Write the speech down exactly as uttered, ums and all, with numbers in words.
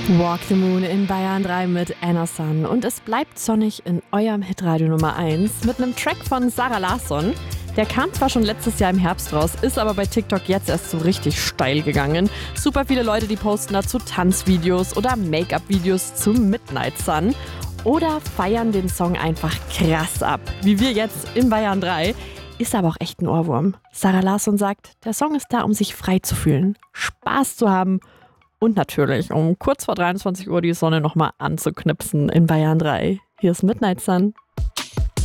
Walk the Moon in Bayern drei mit Anna Sun. Und es bleibt sonnig in eurem Hitradio Nummer eins mit einem Track von Zara Larsson. Der kam zwar schon letztes Jahr im Herbst raus, ist aber bei TikTok jetzt erst so richtig steil gegangen. Super viele Leute, die posten dazu Tanzvideos oder Make-up-Videos zum Midnight Sun oder feiern den Song einfach krass ab, wie wir jetzt in Bayern drei. Ist aber auch echt ein Ohrwurm. Zara Larsson sagt, der Song ist da, um sich frei zu fühlen, Spaß zu haben und natürlich, um kurz vor dreiundzwanzig Uhr die Sonne nochmal anzuknipsen in Bayern drei. Hier ist Midnight Sun.